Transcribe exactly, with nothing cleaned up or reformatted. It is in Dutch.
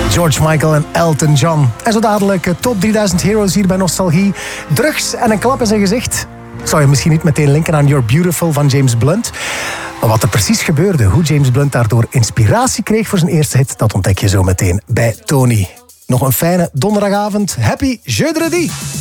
George Michael en Elton John. En zo dadelijk top drieduizend Heroes hier bij Nostalgie. Drugs en een klap in zijn gezicht. Zou je misschien niet meteen linken aan You're Beautiful van James Blunt. Maar wat er precies gebeurde, hoe James Blunt daardoor inspiratie kreeg voor zijn eerste hit, dat ontdek je zo meteen bij Tony. Nog een fijne donderdagavond. Happy jeudi!